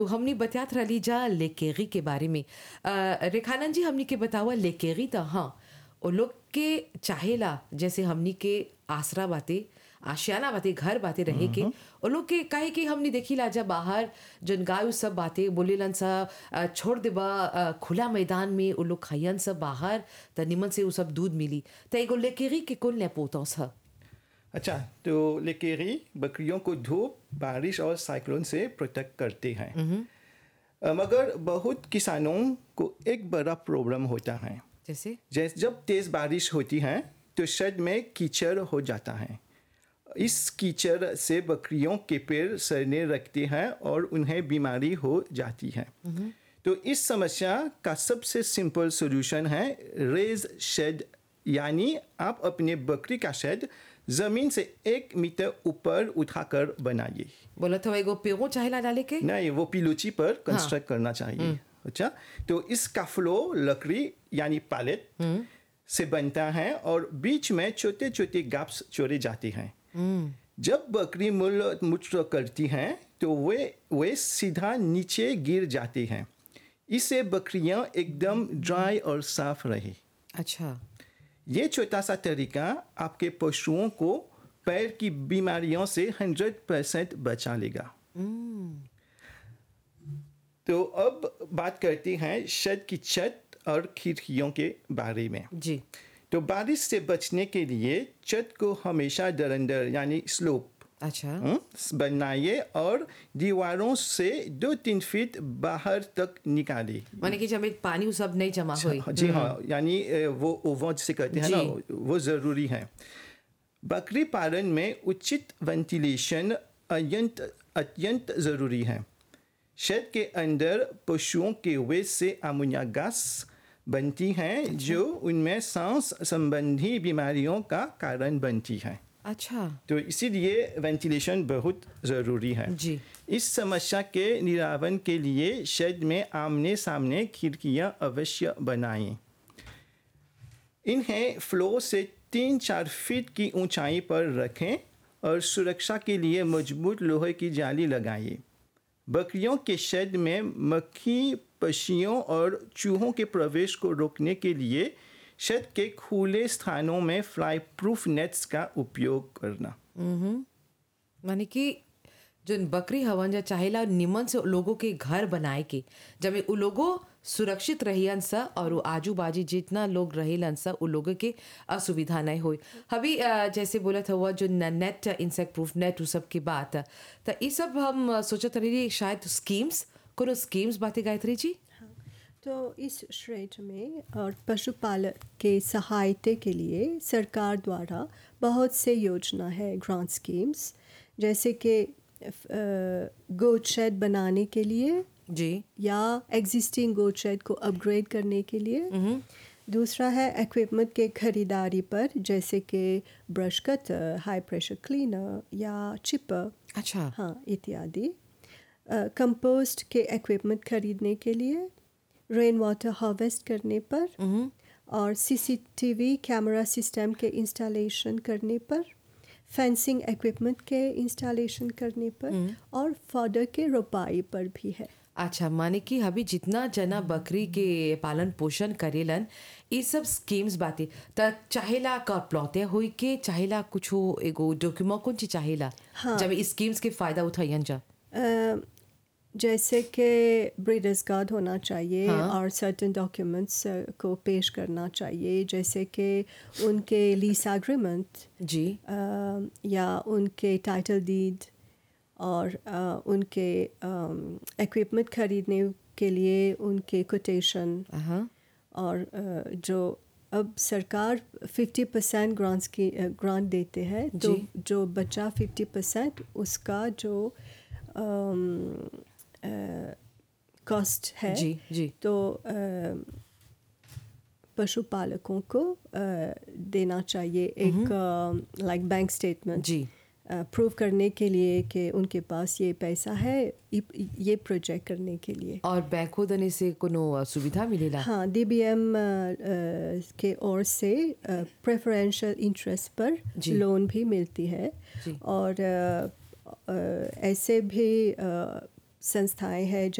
तो हमनी बतियात रहली जा लेकेगी के बारे में। रेखानंद जी हमनी के बतावा लेकेगी त हाँ ओ लोग के चाहेला जैसे हमनी के आसरा बाते आशियाना बाते घर बाते रहे के ओ लोग के काहे कि हमनी देखिला जा बाहर जन गाय उ सब बाते बोलेलन सा छोड़ देबा खुला मैदान में ओ लोग खइयन सब बाहर त निमन से उ सब दूध मिली त एगो लेकेगी के कौन नेपोतंस ह। अच्छा, तो लेकेरी बकरियों को धूप, बारिश और साइक्लोन से प्रोटेक्ट करते हैं। मगर बहुत किसानों को एक बड़ा प्रॉब्लम होता है। जैसे जब तेज बारिश होती है तो शेड में कीचड़ हो जाता है। इस कीचड़ से बकरियों के पैर सड़ने लगते हैं और उन्हें बीमारी हो जाती है। तो इस समस्या का सबसे सिंपल सॉल्यूशन है रेज शेड, यानी आप अपने बकरी का शेड जमीन से 1 मीटर ऊपर उठाकर बनाइए। बोला था एगो पेड़ों चाहेला डाले के नहीं, वो पिलोची पर कंस्ट्रक्ट करना चाहिए। अच्छा, तो इसका फ्लोर लकड़ी यानी पैलेट से बनता है और बीच में छोटे छोटे गैप्स छोड़े जाते हैं। जब बकरी मूत्र करती हैं तो वे सीधा नीचे गिर जाती हैं। इससे बकरियां एकदम ड्राई और साफ रहे। अच्छा ये छोटा सा तरीका आपके पशुओं को पैर की बीमारियों से 100% बचा लेगा। तो अब बात करते हैं शेड की छत और खिड़कियों के बारे में। जी तो बारिश से बचने के लिए छत को हमेशा दरअंदर यानी स्लोप अच्छा बनाइए और दीवारों से 2-3 फीट बाहर तक निकालिए। माने कि जब एक पानी उ सब नहीं जमा होई। जी हाँ, यानी वो ओवर से कहते हैं ना, वो ज़रूरी है। बकरी पालन में उचित वेंटिलेशन अत्यंत ज़रूरी है। शेड के अंदर पशुओं के वेस्ट से अमोनिया गैस बनती हैं जो उनमें सांस संबंधी बीमारियों का कारण बनती है। अच्छा तो इसीलिए वेंटिलेशन बहुत ज़रूरी है। जी इस समस्या के निराकरण के लिए शेड में आमने सामने खिड़कियां अवश्य बनाएं। इन्हें फ्लोर से 3-4 फीट की ऊंचाई पर रखें और सुरक्षा के लिए मजबूत लोहे की जाली लगाइए। बकरियों के शेड में मक्खी, पक्षियों और चूहों के प्रवेश को रोकने के लिए शेड के खुले स्थानों में फ्लाई प्रूफ नेट्स का उपयोग करना। माने कि जो बकरी हवन जा चाहेला निमन से लोगों के घर बनाए के जब उ लोगों सुरक्षित रहियन सा और आजू बाजू जितना लोग रहेलन सा उ लोगों के असुविधा नहीं होई। अभी जैसे बोला था हुआ जो नेट इंसेक्ट प्रूफ नेट उ सब की बात तो ये सब हम सोचत रही शायद स्कीम्स कोनो स्कीम्स बातें गायत्री जी। तो इस श्रेणी में और पशुपालक के सहायता के लिए सरकार द्वारा बहुत से योजना है, ग्रांट स्कीम्स, जैसे कि गोट शेड बनाने के लिए जी या एग्जिस्टिंग गोट शेड को अपग्रेड करने के लिए। दूसरा है इक्विपमेंट के खरीदारी पर, जैसे कि brush cutter, high pressure cleaner या चिपर, अच्छा हाँ इत्यादि। कंपोस्ट के इक्विपमेंट खरीदने के लिए, रेन वाटर हार्वेस्ट करने पर और सीसीटीवी कैमरा सिस्टम के इंस्टॉलेशन करने पर, फेंसिंग इक्विपमेंट के इंस्टॉलेशन करने पर और फॉडर के रोपाई पर भी है। अच्छा, माने कि अभी जितना जना बकरी के पालन पोषण करेलन ये सब स्कीम्स बातें त चाहेला का प्लॉटे होई के चाहेला कुछ एगो डॉक्यूमेंट कौन चीज चाहेला हाँ। जब इस स्कीम्स के फायदा उठायन जा। जैसे कि ब्रीडर्स कार्ड होना चाहिए हाँ। और सर्टेन डॉक्यूमेंट्स को पेश करना चाहिए, जैसे कि उनके लीज एग्रीमेंट जी या उनके टाइटल डीड और उनके इक्विपमेंट खरीदने के लिए उनके कोटेशन। और जो अब सरकार 50% ग्रांट देते हैं, तो जो बचा 50% उसका जो कॉस्ट है जी जी तो पशुपालकों को देना चाहिए एक लाइक बैंक स्टेटमेंट जी प्रूव करने के लिए कि उनके पास ये पैसा है ये प्रोजेक्ट करने के लिए। और बैंकों देने से कोनो सुविधा मिलेला। हाँ, डीबीएम के ओर से प्रेफरेंशियल इंटरेस्ट पर लोन भी मिलती है। और ऐसे भी संस्थाएं हैं